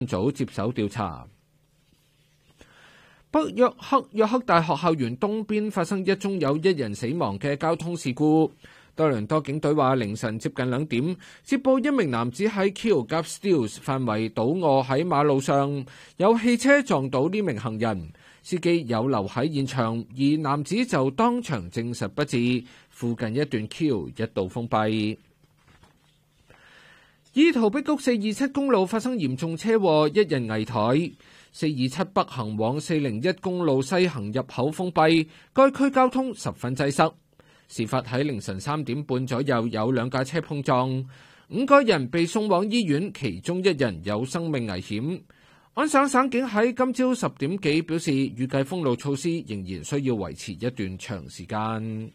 組接手調查。北約克大學校園東邊發生一宗有1人死亡嘅交通事故。多倫多警隊話，凌晨接近2點，接報一名男子喺 Kilgap Steeles 範圍倒卧喺馬路上，有汽車撞到呢名行人，司機有留喺現場，而男子就當場證實不治。附近一段 Q 一度封閉。怡陶碧谷427公路發生嚴重車禍，1人危殆。427北行往401公路西行入口封閉，該區交通十分擠塞。事發喺凌晨3點半左右，有2架車碰撞，5個人被送往醫院，其中1人有生命危險。安省省警喺今朝10點幾表示，預計封路措施仍然需要維持一段長時間。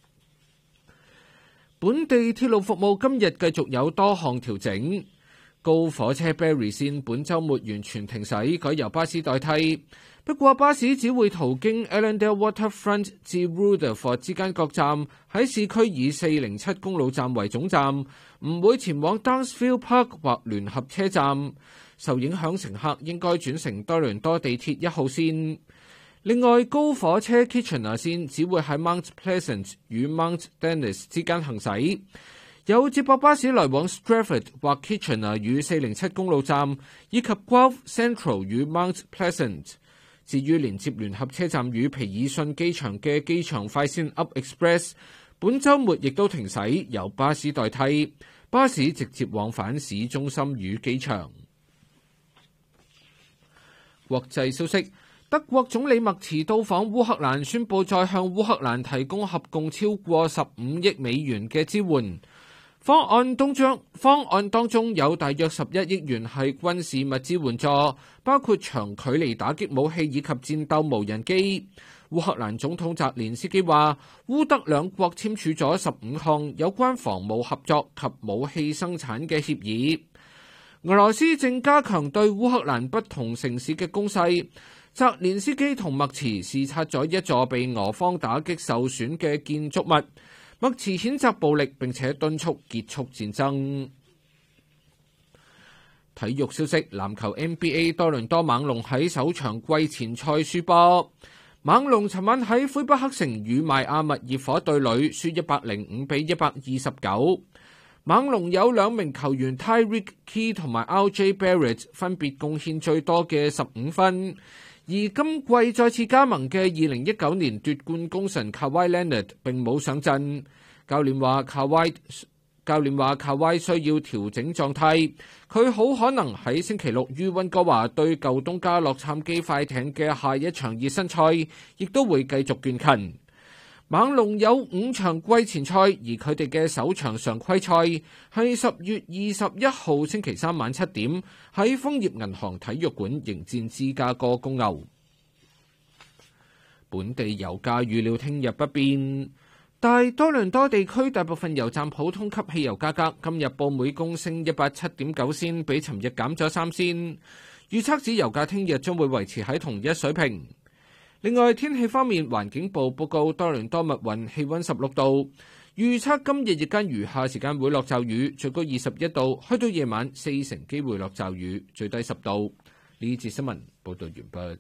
本地鐵路服務今日繼續有多項調整。高火車 Berry 線本週末完全停駛，改由巴士代替。不過巴士只會途經 Allendale Waterfront 至 Rutherford 之間各站，喺市區以407公路站為總站，唔會前往 Downsville Park 或聯合車站。受影響乘客應該轉乘多倫多地鐵1號線。另外，高火車 Kitchener 線只會喺 Mount Pleasant 與 Mount Dennis 之間行駛。有接駁巴士來往 Stratford 或 Kitchener 與407公路站，以及 Guelph Central 與 Mount Pleasant。至於連接聯合車站與皮爾遜機場嘅機場快線 Up Express， 本週末亦都停駛，由巴士代替，巴士直接往返市中心與機場。國際消息，德國總理默茨到訪烏克蘭，宣布再向烏克蘭提供合共超過15億美元嘅支援。方案當中有大約11億元係軍事物資援助，包括長距離打擊武器以及戰鬥無人機。烏克蘭總統澤連斯基話，烏德兩國簽署咗15項有關防務合作及武器生產嘅協議。俄羅斯正加強對烏克蘭不同城市嘅攻勢。澤連斯基同默茨視察咗一座被俄方打擊受損嘅建築物。默茨譴責暴力，並且敦促結束戰爭。體育消息，籃球 NBA 多倫多猛龍喺首場季前賽輸波。猛龍尋晚喺魁北克城與邁阿密熱火對壘，輸105比129。猛龍有2名球員 Tyreek Key 同埋 RJ Barrett 分別貢獻最多嘅15分。而今季再次加盟嘅2019年奪冠功臣 Kawhi Leonard 並冇上陣。教練話 Kawhi 需要調整狀態，佢好可能喺星期6於溫哥華對舊東家洛杉磯快艇嘅下一場熱身賽，亦都會繼續倦勤。猛龍有5場季前賽，而佢哋嘅首場常規賽係10月21號星期3晚7點喺楓葉銀行體育館迎戰芝加哥公牛。本地油價預料聽日不變，但多倫多地區大部分油站普通級汽油價格今日報每公升187.9仙，比尋日減咗3仙。預測指油價聽日將會維持喺同一水平。另外，天氣方面，環境部報告多倫多密雲，氣溫16度，預測今日日間餘下時間會落驟雨，最高21度，去到夜晚40%機會落驟雨，最低10度。呢節新聞報道完畢。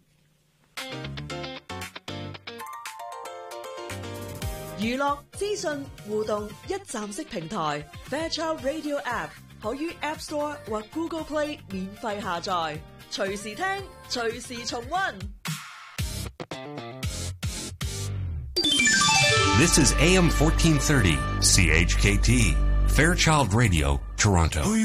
娛樂資訊互動一站式平台 Fairchild Radio App 可於 App Store 或 Google Play 免費下載，隨時聽，隨時重溫。 This is AM 1430 CHKT Fairchild Radio, Toronto.